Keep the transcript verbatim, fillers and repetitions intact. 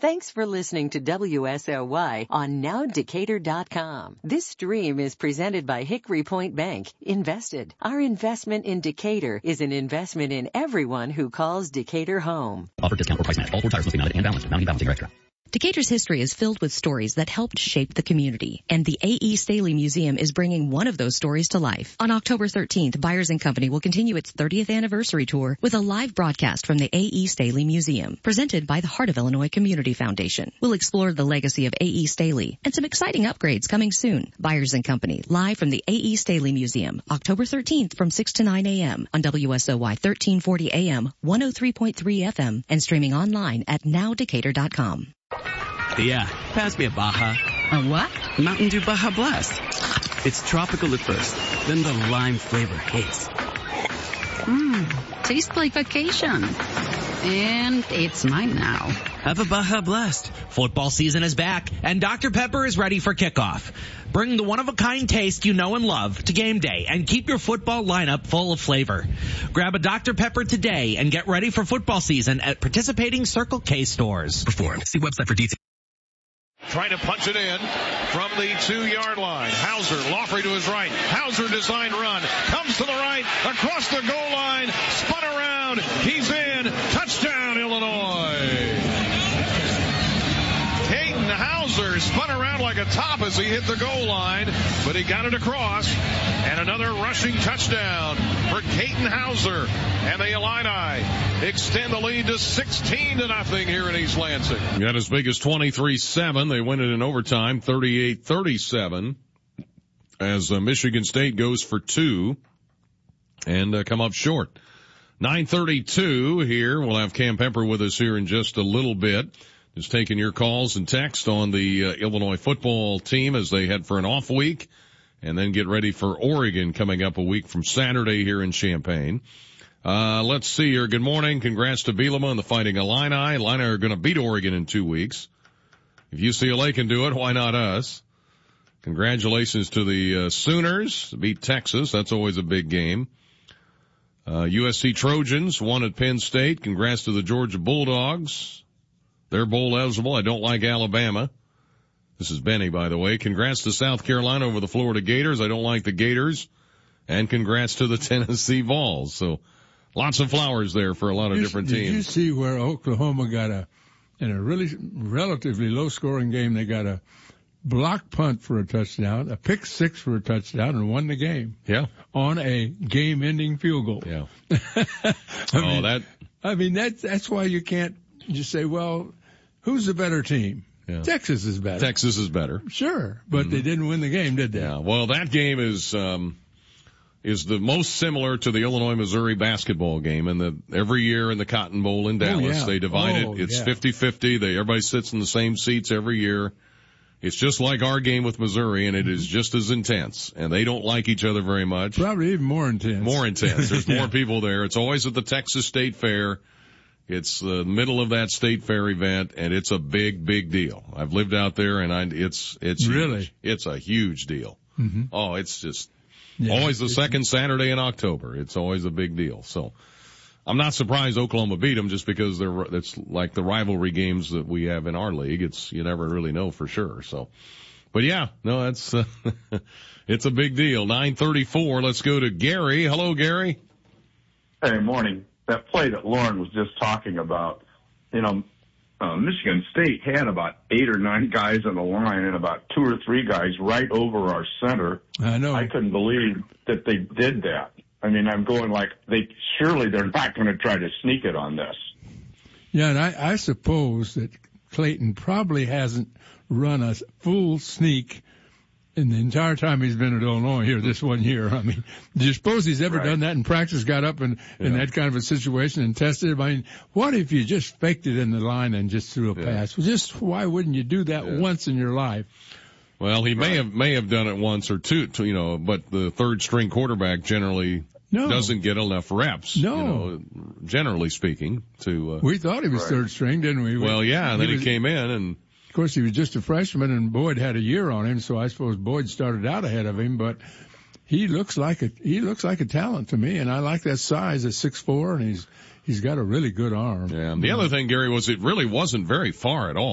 Thanks for listening to W S L Y on now decatur dot com. This stream is presented by Hickory Point Bank. Invested. Our investment in Decatur is an investment in everyone who calls Decatur home. Offer discount or price match. All four tires must be mounted and balanced. Mounting balancing are extra. Decatur's history is filled with stories that helped shape the community, and the A E. Staley Museum is bringing one of those stories to life. On October thirteenth, Byers and Company will continue its thirtieth anniversary tour with a live broadcast from the A E. Staley Museum, presented by the Heart of Illinois Community Foundation. We'll explore the legacy of A E. Staley and some exciting upgrades coming soon. Byers and Company, live from the A E. Staley Museum, October thirteenth from six to nine a.m. on W S O Y thirteen forty A M, one oh three point three F M, and streaming online at now decatur dot com. Yeah, pass me a Baja. A what? Mountain Dew Baja Blast. It's tropical at first, then the lime flavor hits. Mmm, tastes like vacation. And it's mine now. Have a Baja Blast. Football season is back, and Doctor Pepper is ready for kickoff. Bring the one-of-a-kind taste you know and love to game day and keep your football lineup full of flavor. Grab a Doctor Pepper today and get ready for football season at participating Circle K stores. Perform. See website for details. Trying to punch it in from the two-yard line. Hauser, Lawfrey to his right. Hauser designed run. Comes to the right, across the goal line, spun around. He's in. Touchdown, Illinois. Caden Hauser spun around like a top as he hit the goal line, but he got it across. And another rushing touchdown for Caden Hauser. And the Illini extend the lead to sixteen to nothing here in East Lansing. Got as big as twenty-three seven. They win it in overtime, thirty-eight thirty-seven, as uh, Michigan State goes for two and uh, come up short. nine thirty-two here. We'll have Cam Pepper with us here in just a little bit. Just taking your calls and text on the uh, Illinois football team as they head for an off week and then get ready for Oregon coming up a week from Saturday here in Champaign. Uh, let's see here. Good morning. Congrats to Bielema and the Fighting Illini. Illini are going to beat Oregon in two weeks. If U C L A can do it, why not us? Congratulations to the uh, Sooners. Beat Texas. That's always a big game. Uh, U S C Trojans won at Penn State. Congrats to the Georgia Bulldogs. They're bowl eligible. I don't like Alabama. This is Benny, by the way. Congrats to South Carolina over the Florida Gators. I don't like the Gators. And congrats to the Tennessee Vols. So lots of flowers there for a lot of you, different did teams. Did you see where Oklahoma got a, in a really relatively low-scoring game, they got a block punt for a touchdown, a pick six for a touchdown, and won the game. Yeah. On a game-ending field goal. Yeah. I oh, mean, that. I mean, that, that's why you can't just say, well, who's the better team? Yeah. Texas is better. Texas is better. Sure, but mm-hmm. they didn't win the game, did they? Yeah. Well, that game is um is the most similar to the Illinois-Missouri basketball game. And the every year in the Cotton Bowl in Dallas, oh, yeah. they divide oh, it. It's yeah. fifty-fifty. They everybody sits in the same seats every year. It's just like our game with Missouri, and it is just as intense. And they don't like each other very much. Probably even more intense. More intense. There's yeah. more people there. It's always at the Texas State Fair. It's the middle of that state fair event, and it's a big, big deal. I've lived out there, and I, it's it's really huge. It's a huge deal. Mm-hmm. Oh, it's just yeah, always the it's, second Saturday in October. It's always a big deal. So I'm not surprised Oklahoma beat them just because they're it's like the rivalry games that we have in our league. It's you never really know for sure. So, but yeah, no, that's uh, it's a big deal. nine thirty-four. Let's go to Gary. Hello, Gary. Hey, morning. That play that Lauren was just talking about, you know, uh, Michigan State had about eight or nine guys on the line and about two or three guys right over our center. I know. I couldn't believe that they did that. I mean, I'm going like, they surely they're not going to try to sneak it on this. Yeah, and I, I suppose that Clayton probably hasn't run a full sneak in the entire time he's been at Illinois here this one year. I mean, do you suppose he's ever right. done that in practice, got up in, yeah. in that kind of a situation and tested it? I mean, what if you just faked it in the line and just threw a yeah. pass? Well, just why wouldn't you do that yeah. once in your life? Well, he may have may have done it once or two, to, you know, but the third string quarterback generally no. doesn't get enough reps. No, you know, generally speaking. To uh, we thought he was right. third string, didn't we? Well, yeah, and then he, was, he came in and. Of course, he was just a freshman, and Boyd had a year on him, so I suppose Boyd started out ahead of him. But he looks like a he looks like a talent to me, and I like that size at six foot four, and he's he's got a really good arm. Yeah. And the other thing, Gary, was it really wasn't very far at all.